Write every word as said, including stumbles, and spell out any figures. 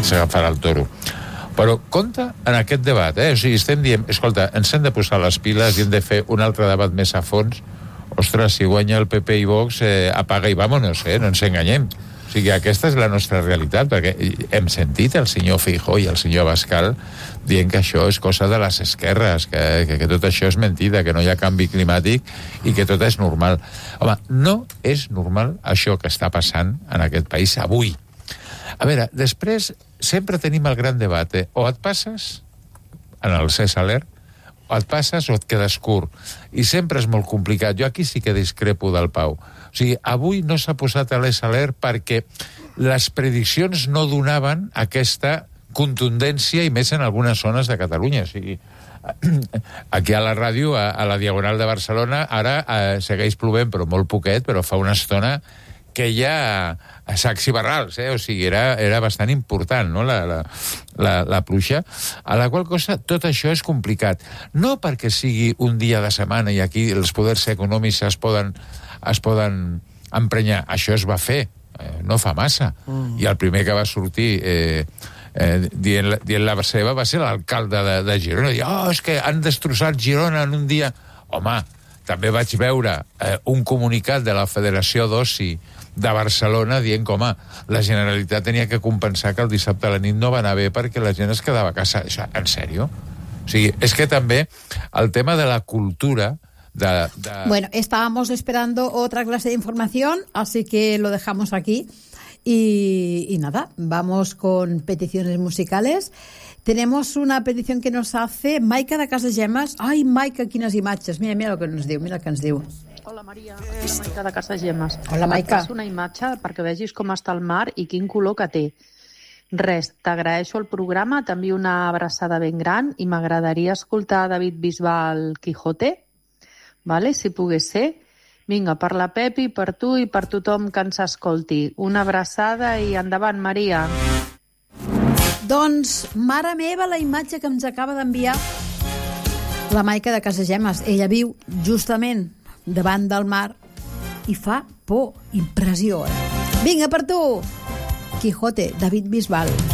ens agafarà el toro. Però compte en aquest debat, eh? O sigui, estem dient, escolta, ens hem de posar les piles i hem de fer un altre debat més a fons. Ostres, si guanya el P P i Vox, eh, apaga i vámonos, eh? No ens enganyem. O sigui, aquesta és la nostra realitat, perquè hem sentit el senyor Feijóo i el senyor Abascal dient que això és cosa de les esquerres, que, que, que tot això és mentida, que no hi ha canvi climàtic i que tot és normal. Home, no és normal això que està passant en aquest país avui. A veure, després sempre tenim el gran debat, eh? O et passes en el Cèsaler, o et passes o et quedes curt. I sempre és molt complicat. Jo aquí sí que discrepo del Pau. O sigui, avui no s'ha posat a l'E-Saler perquè les prediccions no donaven aquesta contundència, i més en algunes zones de Catalunya. O sigui, aquí a la ràdio, a, a la Diagonal de Barcelona, ara eh, segueix plovent, però molt poquet, però fa una estona que ja a sacs i barrals, eh? O sigui, era, era bastant important, no?, la, la, la, la pluja, a la qual cosa tot això és complicat. No perquè sigui un dia de setmana i aquí els poders econòmics es poden, es poden emprenyar. Això es va fer, eh, no fa massa. Mm. I el primer que va sortir eh, eh, dient, dient la seva va ser l'alcalde de, de Girona. I, oh, és que han destrossat Girona en un dia. Home, també vaig veure eh, un comunicat de la Federació d'Oci de Barcelona dient que, home, la Generalitat tenia que compensar que el dissabte a la nit no va anar bé perquè la gent es quedava a casa. Això, en sèrio? O sigui, és que també el tema de la cultura de, de... Bueno, estábamos esperando otra clase de información, así que lo dejamos aquí. Y, y nada, vamos con peticiones musicales. Tenemos una petición que nos hace Maica de Casa Gemes. Ai, Maica, quines imatges. Mira, mira el que ens diu, mira el que ens diu. Hola, Maria. Soc Maica de Casa Gemes. Hola, Maica. Et passo una imatge perquè vegis com està el mar i quin color que té. Res, t'agraeixo el programa, t'envio una abraçada ben gran i m'agradaria escoltar David Bisbal Quijote, vale? Si pogués ser. Vinga, per la Pepi, per tu i per tothom que ens escolti. Una abraçada i endavant, Maria. Doncs, mare meva, la imatge que ens acaba d'enviar la Maica de Casa Gemes. Ella viu justament davant del mar i fa por, impressió. Eh? Vinga, per tu! Quijote, David Bisbal.